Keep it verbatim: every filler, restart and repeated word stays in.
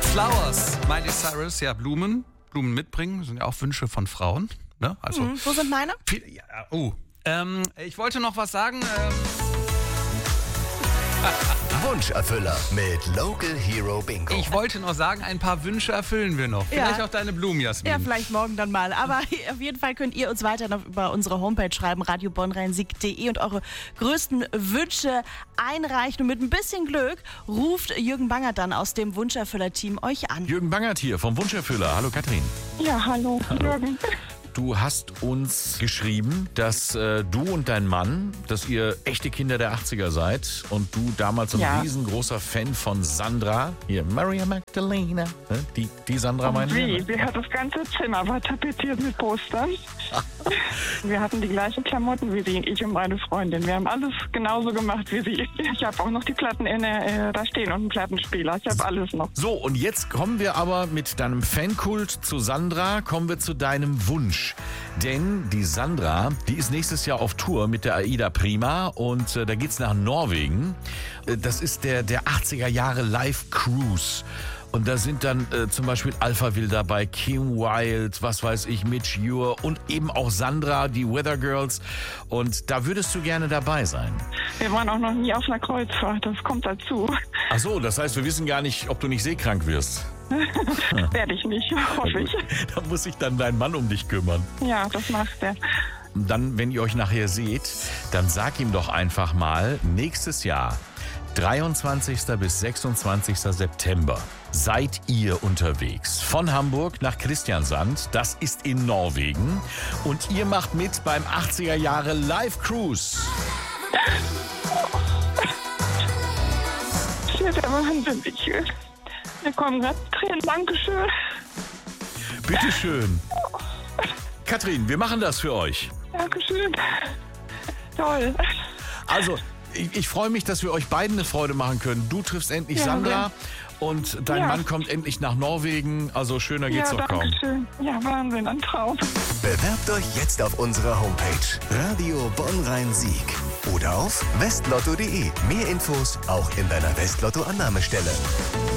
Flowers, Miley Cyrus, ja, Blumen, Blumen mitbringen, sind ja auch Wünsche von Frauen. Ne? Also, Mhm. Wo sind meine? Viel, ja, oh, ähm, ich wollte noch was sagen. Ähm, Wunscherfüller mit Local Hero Bingo. ich wollte noch sagen, ein paar Wünsche erfüllen wir noch. Ja. Vielleicht auch deine Blumen, Jasmin. Ja, vielleicht morgen dann mal. Aber auf jeden Fall könnt ihr uns weiter noch über unsere Homepage schreiben, radio bonn rhein sieg punkt de, und eure größten Wünsche einreichen. Und mit ein bisschen Glück ruft Jürgen Bangert dann aus dem Wunscherfüller-Team euch an. Jürgen Bangert hier vom Wunscherfüller. Hallo Katrin. Ja, hallo, Jürgen. Du hast uns geschrieben, dass äh, du und dein Mann, dass ihr echte Kinder der achtziger seid und du damals ein Ja. riesengroßer Fan von Sandra, hier Maria Magdalena, ne? die, die Sandra meine Wie? ich. Sie hat das ganze Zimmer war tapeziert mit Postern. Wir hatten die gleichen Klamotten wie sie, ich und meine Freundin. Wir haben alles genauso gemacht wie sie. Ich habe auch noch die Platten in der, äh, da stehen und einen Plattenspieler. Ich habe alles noch. So, und jetzt kommen wir aber mit deinem Fankult zu Sandra, kommen wir zu deinem Wunsch. Denn die Sandra, die ist nächstes Jahr auf Tour mit der Aida Prima und äh, da geht's nach Norwegen. Äh, das ist der, der achtziger Jahre Live Cruise. Und da sind dann äh, zum Beispiel Alphaville dabei, Kim Wilde, was weiß ich, Mitch Ure und eben auch Sandra, die Weather Girls. Und da würdest du gerne dabei sein. Wir waren auch noch nie auf einer Kreuzfahrt. Das kommt dazu. Ach so, das heißt, wir wissen gar nicht, ob du nicht seekrank wirst. Werde ich nicht, hoffe ich. Da muss sich dann dein Mann um dich kümmern. Ja, das macht er. Und dann, wenn ihr euch nachher seht, dann sag ihm doch einfach mal, nächstes Jahr, dreiundzwanzigster bis sechsundzwanzigster September, seid ihr unterwegs. Von Hamburg nach Christiansand, das ist in Norwegen. Und ihr macht mit beim achtziger Jahre Live Cruise. Das wird der Wahnsinn. Ich, mir kommen gerade Tränen. Dankeschön. Bitteschön. Katrin, wir machen das für euch. Dankeschön. Toll. Also, ich, ich freue mich, dass wir euch beiden eine Freude machen können. Du triffst endlich Ja, Sandra ja. und dein Ja. Mann kommt endlich nach Norwegen. Also schöner geht's Ja, doch kaum. Dankeschön. Ja, Wahnsinn, ein Traum. Bewerbt euch jetzt auf unserer Homepage Radio Bonn Rhein-Sieg oder auf westlotto punkt de. Mehr Infos auch in deiner Westlotto-Annahmestelle.